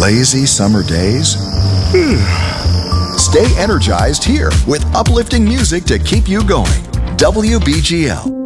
lazy summer days? Stay energized here with uplifting music to keep you going. WBGL.